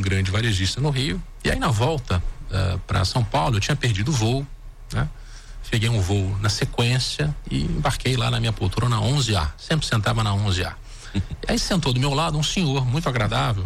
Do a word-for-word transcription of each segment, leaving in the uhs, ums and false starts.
um grande varejista no Rio. E aí na volta uh, para São Paulo eu tinha perdido o voo, né? Peguei um voo na sequência e embarquei lá na minha poltrona onze A, sempre sentava na onze A. E aí sentou do meu lado um senhor muito agradável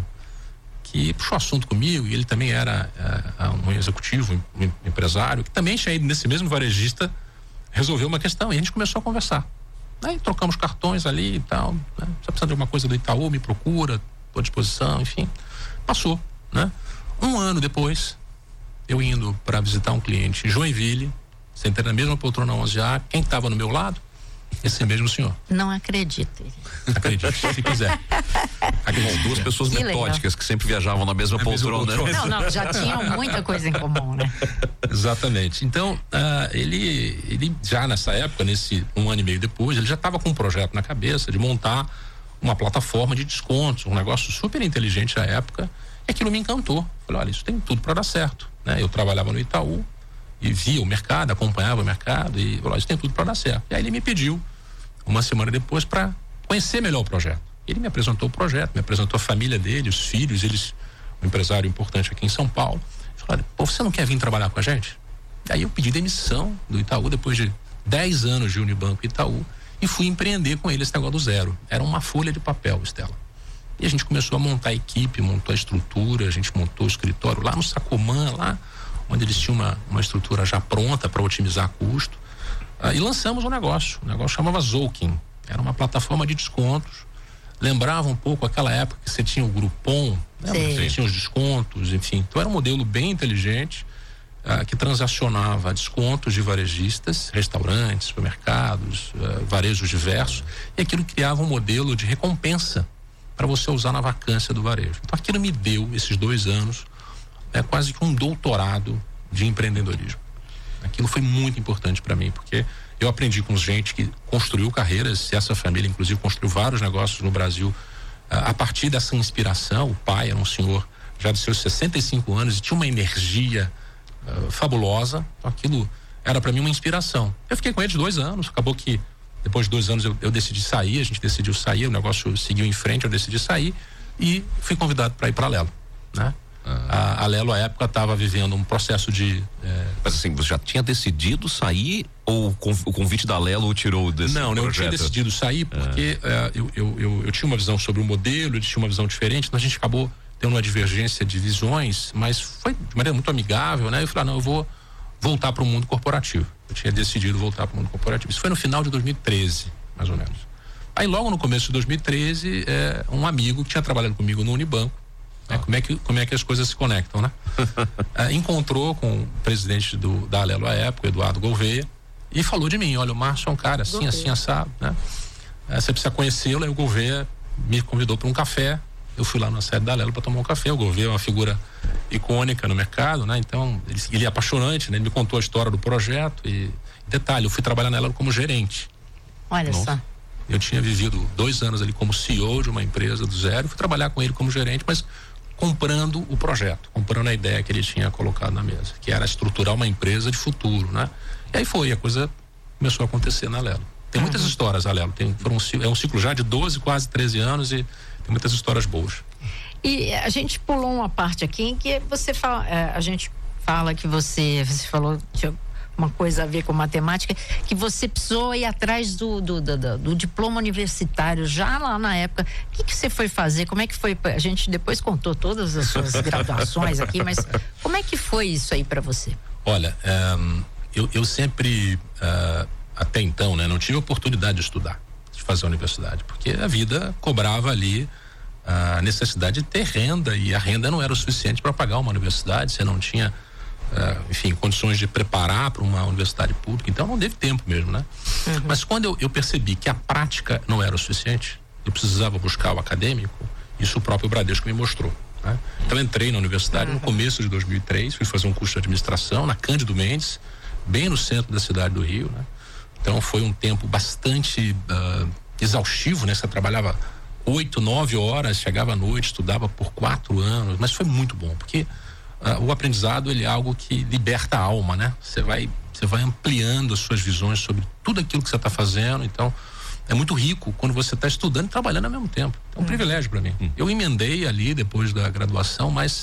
que puxou assunto comigo, e ele também era uh, um executivo, um empresário, que também tinha ido nesse mesmo varejista resolver uma questão, e a gente começou a conversar. Aí trocamos cartões ali e tal, né? Se precisar de alguma coisa do Itaú, me procura, estou à disposição, enfim. Passou, né? Um ano depois, eu indo para visitar um cliente em Joinville, sentei na mesma poltrona onze A, quem estava no meu lado? Esse mesmo senhor. Não acredito. Acredite, se quiser. Acredite, duas pessoas que metódicas legal. que sempre viajavam na mesma, na poltrona, mesma poltrona. Não, não, já tinham muita coisa em comum, né? Exatamente. Então, uh, ele, ele já nessa época, nesse um ano e meio depois, ele já estava com um projeto na cabeça de montar uma plataforma de descontos, um negócio super inteligente à época, e aquilo me encantou. Falei, olha, isso tem tudo para dar certo, né? Eu trabalhava no Itaú e via o mercado, acompanhava o mercado e falei, isso tem tudo para dar certo. E aí ele me pediu, uma semana depois, para conhecer melhor o projeto. Ele me apresentou o projeto, me apresentou a família dele, os filhos, eles, um empresário importante aqui em São Paulo. Falei, pô, você não quer vir trabalhar com a gente? Aí eu pedi demissão do Itaú depois de dez anos de Unibanco e Itaú e fui empreender com ele esse negócio do zero. Era uma folha de papel, Estela. E a gente começou a montar a equipe, montou a estrutura, a gente montou o escritório lá no Sacomã, lá onde eles tinham uma, uma estrutura já pronta para otimizar custo. Ah, e lançamos um negócio, o negócio chamava Zoukin, era uma plataforma de descontos, lembrava um pouco aquela época que você tinha o Groupon, né? Você tinha os descontos, enfim, então era um modelo bem inteligente, ah, que transacionava descontos de varejistas, restaurantes, supermercados, ah, varejos diversos, e aquilo criava um modelo de recompensa para você usar na vacância do varejo. Então aquilo me deu, esses dois anos, é quase que um doutorado de empreendedorismo. Aquilo foi muito importante para mim, porque eu aprendi com gente que construiu carreiras, essa família inclusive construiu vários negócios no Brasil a partir dessa inspiração. O pai era um senhor já de seus sessenta e cinco anos e tinha uma energia uh, fabulosa. Então aquilo era para mim uma inspiração. Eu fiquei com eles dois anos, acabou que depois de dois anos eu, eu decidi sair, a gente decidiu sair, o negócio seguiu em frente, eu decidi sair e fui convidado para ir para a Lelo, né? A, a Lelo à época estava vivendo um processo de é... Mas assim, você já tinha decidido sair ou o convite da Lelo tirou desse não, projeto? Não, eu tinha decidido sair porque é. É, eu, eu, eu, eu tinha uma visão sobre o modelo, eles tinham uma visão diferente, então a gente acabou tendo uma divergência de visões, mas foi de maneira muito amigável, né? Eu falei, ah, não, eu vou voltar para o mundo corporativo. Eu tinha decidido voltar para o mundo corporativo. Isso foi no final de dois mil e treze, mais ou menos. Aí logo no começo de dois mil e treze, é, um amigo que tinha trabalhado comigo no Unibanco, É, como, é que, como é que as coisas se conectam, né? é, encontrou com o presidente do, da Alelo à época, Eduardo Gouveia, e falou de mim, olha, o Márcio é um cara assim, Gouveia. assim, assado, né? É, você precisa conhecê-lo. Aí o Gouveia me convidou para um café, eu fui lá na sede da Alelo para tomar um café. O Gouveia é uma figura icônica no mercado, né? Então, ele, ele é apaixonante, né? Ele me contou a história do projeto e, detalhe, eu fui trabalhar na Alelo como gerente. Olha Nossa. só. Eu tinha vivido dois anos ali como C E O de uma empresa do zero, fui trabalhar com ele como gerente, mas comprando o projeto, comprando a ideia que ele tinha colocado na mesa, que era estruturar uma empresa de futuro, né? E aí foi, a coisa começou a acontecer na Lelo. Tem muitas uhum. histórias, a Lelo, tem, foram, é um ciclo já de doze, quase treze anos e tem muitas histórias boas. E a gente pulou uma parte aqui em que você fala, a gente fala que você, você falou de uma coisa a ver com matemática, que você precisou ir atrás do, do, do, do, do diploma universitário já lá na época. O que, que você foi fazer? Como é que foi? A gente depois contou todas as suas graduações aqui, mas como é que foi isso aí para você? Olha, um, eu, eu sempre, uh, até então, né, não tive oportunidade de estudar, de fazer a universidade, porque a vida cobrava ali a necessidade de ter renda, e a renda não era o suficiente para pagar uma universidade, você não tinha Uh, enfim, condições de preparar para uma universidade pública, então não teve tempo mesmo, né? Uhum. Mas quando eu, eu percebi que a prática não era o suficiente, eu precisava buscar o acadêmico, isso o próprio Bradesco me mostrou, né? Então eu entrei na universidade uhum. no começo de dois mil e três, fui fazer um curso de administração na Cândido Mendes, bem no centro da cidade do Rio, né? Então foi um tempo bastante uh, exaustivo, né? Você trabalhava oito, nove horas, chegava à noite, estudava por quatro anos, mas foi muito bom, porque Uh, o aprendizado, ele é algo que liberta a alma, né? Você vai, você vai ampliando as suas visões sobre tudo aquilo que você está fazendo. Então é muito rico quando você está estudando e trabalhando ao mesmo tempo. É um hum. privilégio para mim. Hum. Eu emendei ali depois da graduação, mas